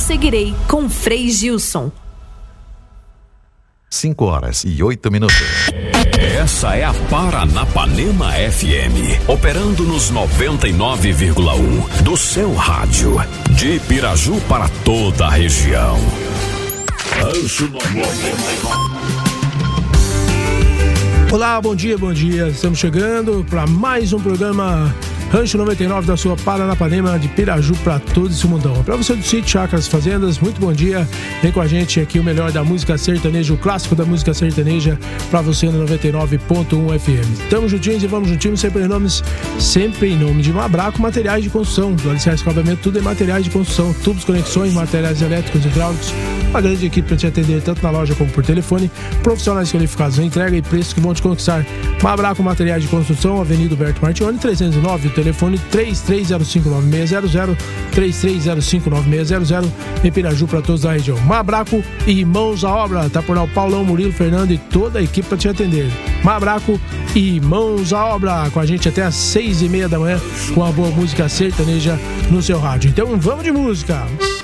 seguirei com Frei Gilson. 5h08. Essa é a Paranapanema FM, operando nos 99,1 do seu rádio, de Piraju para toda a região. Olá, bom dia. Estamos chegando para mais um programa Rancho 99 da sua Paranapanema, de Piraju para todo esse mundão. Para você do sítio, chácaras, fazendas, muito bom dia. Vem com a gente aqui o melhor da música sertaneja, o clássico da música sertaneja, para você no 99.1 FM. Estamos juntinhos e vamos juntinhos, sempre em nome de Mabraco Materiais de Construção, do alicerce acabamento, tudo em materiais de construção, tubos, conexões, materiais elétricos e hidráulicos. Uma grande equipe para te atender tanto na loja como por telefone. Profissionais qualificados em entrega e preços que vão te conquistar. Mabraco Materiais de Construção, Avenida Huberto Martione, 309, o telefone 33059600, 33059600, em Piraju para todos da região. Mabraco e Mãos à Obra, tá por lá o Paulão, Murilo, Fernando e toda a equipe para te atender. Mabraco e Mãos à Obra, com a gente até às 6h30 da manhã, com a boa música sertaneja no seu rádio. Então vamos de música!